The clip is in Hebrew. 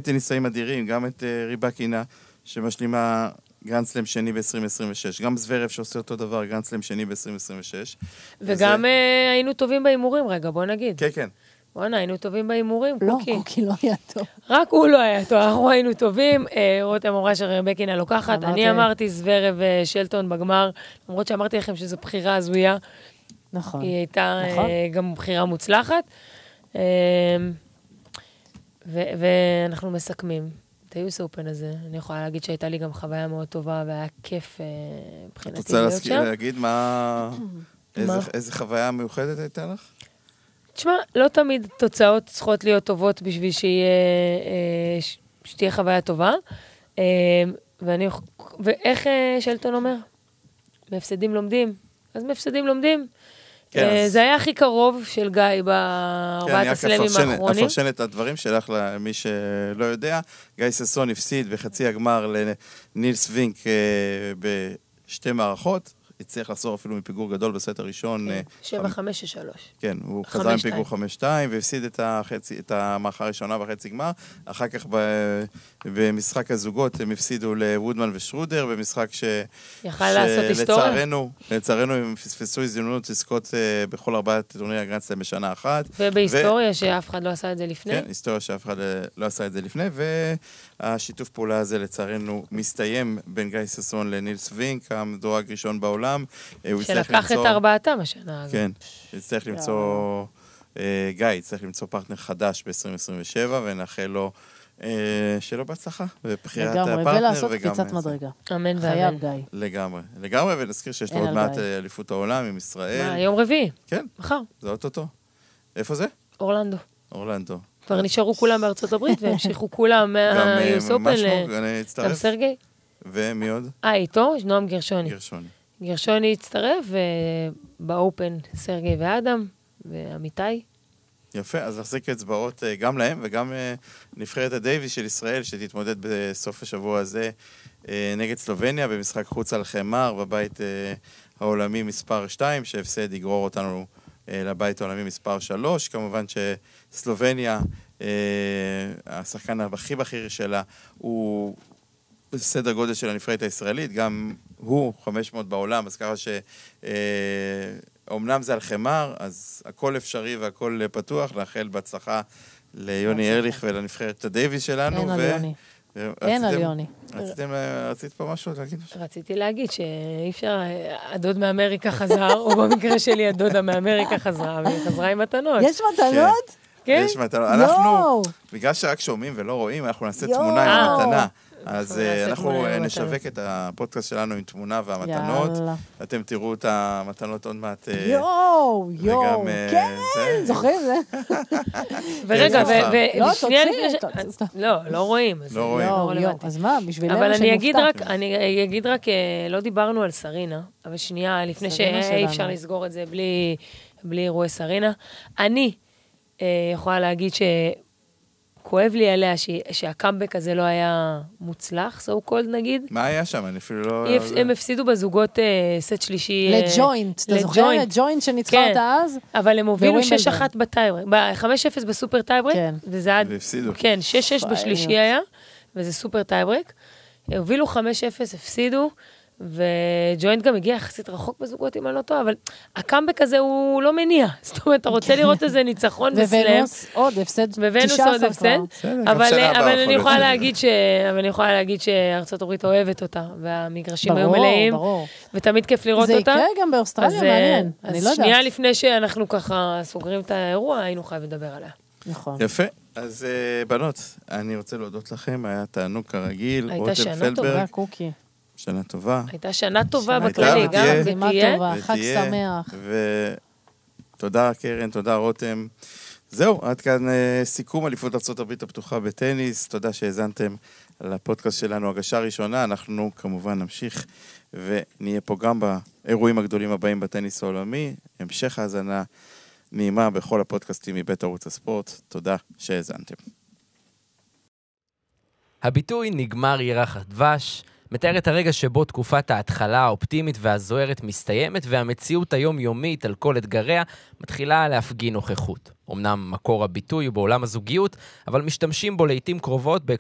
טניסאים אדירים, גם את ריבקינה, שמשלימה גרנדסלאם שני ב-2026, גם זוורב שעושה אותו דבר, גרנדסלאם שני ב-2026. וגם היינו טובים באימורים, רגע, בוא נגיד. כן, כן. בוא'נה, היינו טובים באימורים, לא, קוקי. קוקי לא היה טוב. רק הוא לא היה טוב, אנחנו היינו טובים, רותם אמרה שרבקינה לוקחת, אני אמרתי זוורב ושלטון בגמר, למרות שאמרתי לכם שזו בחירה הזויה. נכון. היא הייתה גם בחירה מוצלחת. ואנחנו מסכמים את היוס אופן הזה. אני יכולה להגיד שהייתה לי גם חוויה מאוד טובה, והיה כיף מבחינתי. את רוצה להגיד איזה חוויה מיוחדת הייתה לך? תשמע, לא תמיד תוצאות צריכות להיות טובות בשביל שתהיה חוויה טובה. ואיך שלטון אומר? מהפסדים לומדים. אז מהפסדים לומדים. זה היה הכי קרוב של גיא בארבעת הסלמים האחרונים. אפרשן את הדברים שלך למי שלא יודע. גיא ססון הפסיד בחצי הגמר לנילס וינק בשתי מערכות. הצליח לחזור אפילו מפיגור גדול בסט הראשון. 7-5-3. כן, הוא חזר עם פיגור 5-2, והפסיד את המערכה הראשונה בחצי גמר. אחר כך במשחק הזוגות הם הפסידו לוודמן ושרודר, במשחק לצערנו הם פספסו הזדמנות לזכות בכל 4 טורנירי הגרנדסלאם בשנה אחת. ובהיסטוריה שאף אחד לא עשה את זה לפני. כן, היסטוריה שאף אחד לא עשה את זה לפני, והשיתוף פעולה הזה לצערנו מסתיים בין גיא ססון לנילס וינק, המדורג ראשון בעולם. שלקח את 4 השנה. כן, יצטרך למצוא, גיא יצטרך למצוא פרטנר חדש ב-2027, ונאחל לו שלא בהצלחה, בבחירת הפרטנר. ולעשות קפיצת מדרגה. אמן ואמן. לגמרי, ונזכיר שיש לו עוד מעט אליפות העולם עם ישראל. יום רביעי. כן. מחר. זה אוטוטו. איפה זה? אורלנדו. כבר נשארו כולם בארצות הברית, והמשיכו כולם מהיוס אופן. גם סרגי. ומי עוד? איתו, נועם גרשוני הצטרף, ובאופן סרגי ואדם, ועמיתי. יפה, אז נחזיק אצבעות גם להם, וגם נבחרת הדייביס של ישראל, שתתמודד בסוף השבוע הזה נגד סלובניה, במשחק חוץ על חמר, בבית העולמי מספר 2, שהפסד יגרור אותנו לבית העולמי מספר 3. כמובן שסלובניה, השחקן הכי בכיר שלה, הוא בסדר גודל של הנבחרת הישראלית, גם הוא 500 בעולם, אז ככה שאומנם זה על חמר, אז הכל אפשרי והכל פתוח, לאחל בהצלחה ליוני ארליך ולנבחרת הדייביס שלנו. אין על יוני. רצית פה משהו להגיד? רציתי להגיד שאי אפשר, הדוד מאמריקה חזר, או במקרה שלי הדודה מאמריקה חזרה, והיא חזרה עם מתנות. יש מתנות? כן. יש מתנות. אנחנו, בגלל שרק שומעים ולא רואים, אנחנו נעשה תמונה עם המתנה. אז אנחנו נשווק את הפודקאסט שלנו עם תמונה והמתנות. אתם תראו את המתנות עוד מעט. יואו, כן, זוכרים זה? ורגע, לא רואים. לא רואים. אז מה, בשבילנו אבל אני אגיד רק, לא דיברנו על סרינה, אבל שנייה, לפני שאי אפשר לסגור את זה בלי אירועי סרינה. אני יכולה להגיד כואב לי עליה שהקאמבק הזה לא היה מוצלח, so called נגיד. מה היה שם? אני אפילו לא... הם הפסידו בזוגות סט שלישי... לג'וינט, אתה זוכר? לג'וינט שניצחה אותה אז? אבל הם הובילו 6-1 בטייברק, 5-0 בסופר טייברק, וזה היה... והפסידו. כן, 6-6 בשלישי היה, וזה סופר טייברק. הובילו 5-0, הפסידו, וג'וינט גם הגיע יחסית רחוק בזוגות, אם אני לא טועה, אבל הקאמבק הזה הוא לא מניע. זאת אומרת, אתה רוצה לראות איזה ניצחון בסלאם. וונוס עוד הפסד, 19 אבל אני יכולה להגיד שארצות הברית אוהבת אותה, והמגרשים היו מלאים, ותמיד כיף לראות אותה. זה יקרה גם באוסטרליה, מעניין. אני לא יודעת. אז שנייה לפני שאנחנו ככה סוגרים את האירוע, היינו חייבים לדבר עליה. נכון. יפה. אז בנות, אני רוצה להודות לכם, היה תענוג כרגיל. הייתה שנה טובה, קוקי. שנה טובה. הייתה שנה טובה בכללי, גם ותהיה. חג שמח. ותודה קרן, תודה רותם. זהו, עד כאן סיכום אליפות ארצות הברית הפתוחה בטניס. תודה שהאזנתם לפודקאסט שלנו, הגשה ראשונה. אנחנו כמובן נמשיך ונהיה פה גם באירועים הגדולים הבאים בטניס העולמי. המשך האזנה נעימה בכל הפודקאסטים מבית ערוץ הספורט. תודה שהאזנתם. הביטוי נגמר ירח הדבש מתאר את הרגע שבו תקופת ההתחלה האופטימית והזוהרת מסתיימת, והמציאות היומיומית על כל אתגריה מתחילה להפגין נוכחות. אמנם מקור הביטוי הוא בעולם הזוגיות, אבל משתמשים בו לעתים קרובות